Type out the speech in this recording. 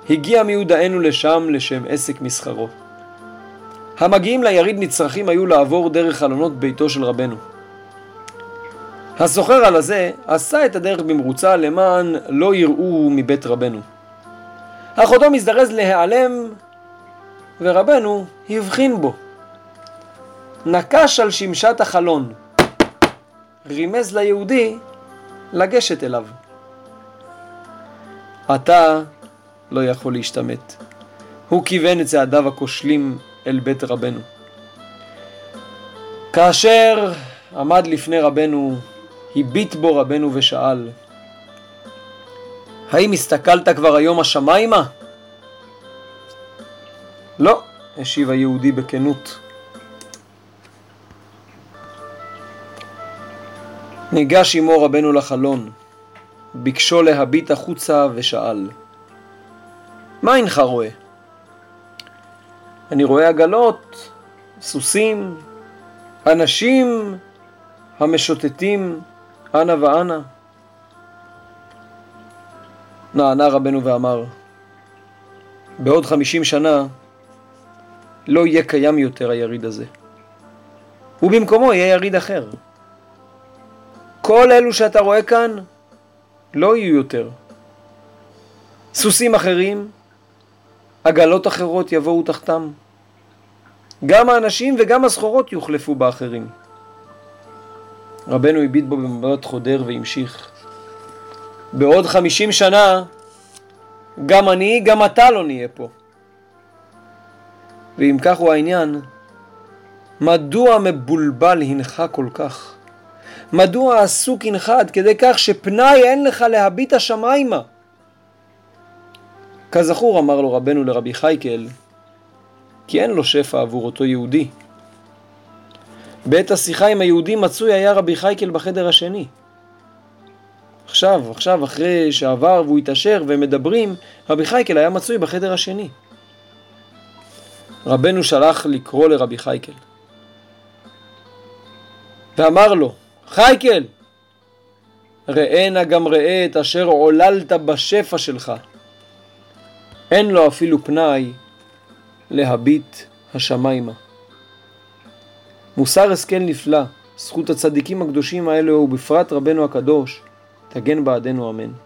הגיע מיודענו לשם לשם עסק מסחרו. המגיעים ליריד נצרכים היו לעבור דרך חלונות ביתו של רבנו. הסוחר על הזה עשה את הדרך במרוצה למען לא יראו מבית רבנו. אחותו מזדרז להיעלם ורבנו הבחין בו. נקש על שמשת החלון, רימז ליהודי לגשת אליו. אתה לא יכול להשתמט. הוא כיוון את צעדיו הכושלים אל בית רבנו. כאשר עמד לפני רבנו, הביט בו רבנו ושאל, האם הסתכלת כבר היום השמיימה? לא, השיב היהודי בכנות. ניגש עמו רבנו לחלון, ביקשו להביט החוצה ושאל, מה אינך רואה? אני רואה עגלות, סוסים, אנשים המשוטטים אנה ואנה. נענה רבנו ואמר, בעוד 50 שנה לא יהיה קיים יותר היריד הזה, ובמקומו יהיה יריד אחר. כל אלו שאתה רואה כאן לא יהיו יותר. סוסים אחרים, עגלות אחרות יבואו תחתם. גם האנשים וגם הסחורות יוחלפו באחרים. רבנו הביט בו במבט חודר והמשיך, בעוד 50 שנה גם אני גם אתה לא נהיה פה. ואם כך הוא העניין, מדוע מבולבל הינך כל כך? מדוע עסוק הינך עד כדי כך שפנאי אין לך להביט השמיימה? כזכור אמר לו רבנו לרבי חייקל, כי אין לו שפע עבור אותו יהודי. בעת השיחה עם היהודי מצוי היה רבי חייקל בחדר השני. עכשיו, אחרי שעבר והוא התאשר ומדברים, רבי חייקל היה מצוי בחדר השני. רבנו שלח לקרוא לרבי חייקל. ואמר לו, חייקל, ראינה גם ראה את אשר עוללת בשפע שלך. אין לו אפילו פנאי להביט השמיימה. מוסר השכל נפלא, זכות הצדיקים הקדושים האלו ובפרט רבנו הקדוש, תגן בעדנו אמן.